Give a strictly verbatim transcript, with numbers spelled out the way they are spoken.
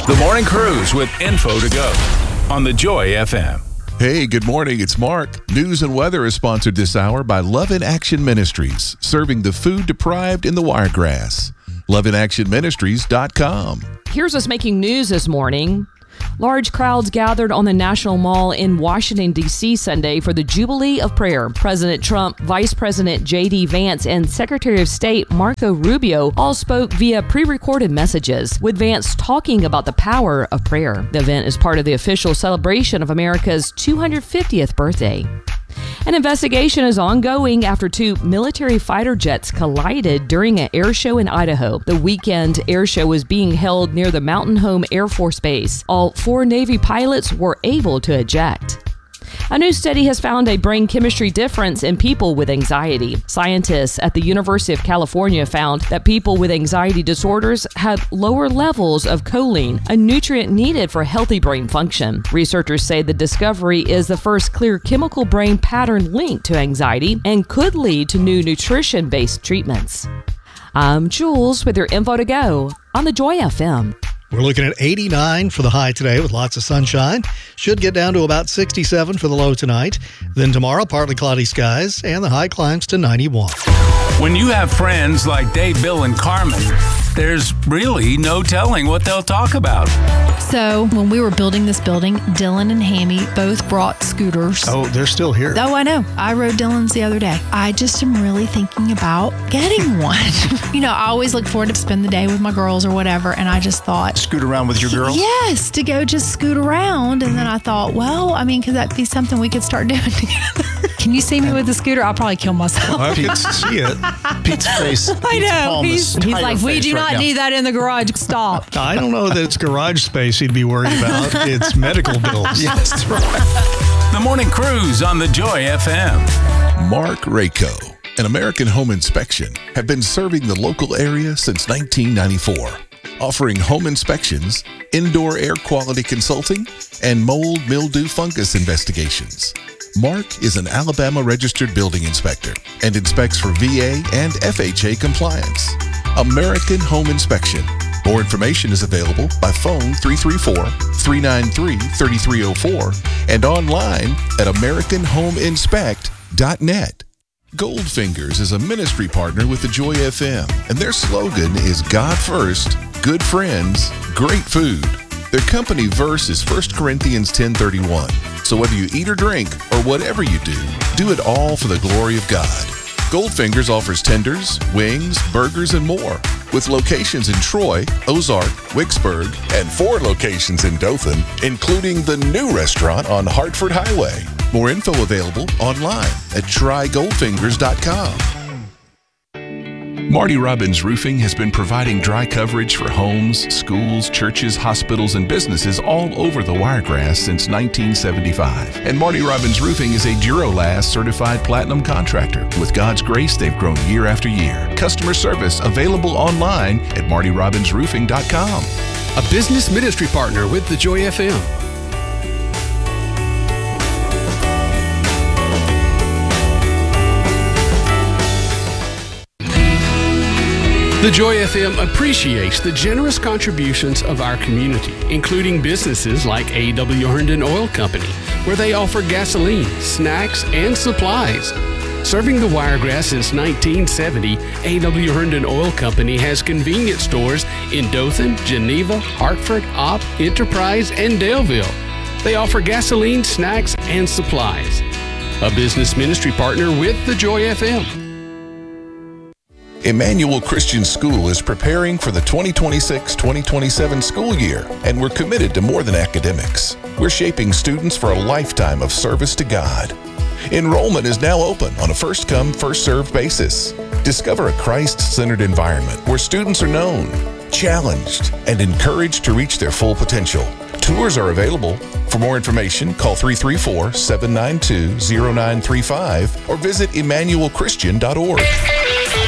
The Morning Cruise with info to go on the Joy F M. Hey, good morning. It's Mark. News and weather is sponsored this hour by Love in Action Ministries, serving the food deprived in the Wiregrass. love in action ministries dot com. Here's what's making news this morning. Large crowds gathered on the National Mall in Washington, D C Sunday for the Jubilee of Prayer. President Trump, Vice President J D Vance, and Secretary of State Marco Rubio all spoke via pre-recorded messages, with Vance talking about the power of prayer. The event is part of the official celebration of America's two hundred fiftieth birthday. An investigation is ongoing after two military fighter jets collided during an air show in Idaho. The weekend air show was being held near the Mountain Home Air Force Base. All four Navy pilots were able to eject. A new study has found a brain chemistry difference in people with anxiety. Scientists at the University of California found that people with anxiety disorders had lower levels of choline, a nutrient needed for healthy brain function. Researchers say the discovery is the first clear chemical brain pattern linked to anxiety and could lead to new nutrition-based treatments. I'm Jules with your info to go on the Joy F M. We're looking at eighty-nine for the high today with lots of sunshine. Should get down to about sixty-seven for the low tonight. Then tomorrow, partly cloudy skies, and the high climbs to ninety-one. When you have friends like Dave, Bill, and Carmen, there's really no telling what they'll talk about. So when we were building this building, Dylan and Hammy both brought scooters. Oh, they're still here. Oh, I know. I rode Dylan's the other day. I just am really thinking about getting one. You know, I always look forward to spend the day with my girls or whatever, and I just thought... Scoot around with your girls? Yes, to go just scoot around. And then I thought, well, I mean, could that be something we could start doing together? Can you see me with the scooter? I'll probably kill myself. I can see it. Pete's face. I know. He's, he's like, we do not need that in the garage. Stop. I don't know that it's garage space he'd be worried about. It's medical bills. Yes, that's right. The Morning Cruise on the Joy F M. Mark Rako and American Home Inspection have been serving the local area since nineteen ninety-four, offering home inspections, indoor air quality consulting, and mold, mildew, fungus investigations. Mark is an Alabama registered building inspector and inspects for V A and F H A compliance. American Home Inspection. More information is available by phone three three four, three nine three, three three zero four and online at american home inspect dot net. Goldfingers is a ministry partner with the Joy F M, and their slogan is God First, Good Friends, Great Food. Their company verse is First Corinthians ten thirty-one. So whether you eat or drink, or whatever you do, do it all for the glory of God. Goldfingers offers tenders, wings, burgers, and more, with locations in Troy, Ozark, Wicksburg, and four locations in Dothan, including the new restaurant on Hartford Highway. More info available online at try goldfingers dot com. Marty Robbins Roofing has been providing dry coverage for homes, schools, churches, hospitals, and businesses all over the Wiregrass since nineteen seventy-five. And Marty Robbins Roofing is a Durolast certified platinum contractor. With God's grace, they've grown year after year. Customer service available online at marty robbins roofing dot com. A business ministry partner with the Joy F M. The Joy F M appreciates the generous contributions of our community, including businesses like A W Herndon Oil Company, where they offer gasoline, snacks, and supplies. Serving the Wiregrass since nineteen seventy, A W Herndon Oil Company has convenience stores in Dothan, Geneva, Hartford, Opp, Enterprise, and Daleville. They offer gasoline, snacks, and supplies. A business ministry partner with the Joy F M. Emmanuel Christian School is preparing for the twenty twenty-six twenty twenty-seven school year, and we're committed to more than academics. We're shaping students for a lifetime of service to God. Enrollment is now open on a first-come, first-served basis. Discover a Christ-centered environment where students are known, challenged, and encouraged to reach their full potential. Tours are available. For more information, call three three four, seven nine two, zero nine three five or visit emmanuel christian dot org.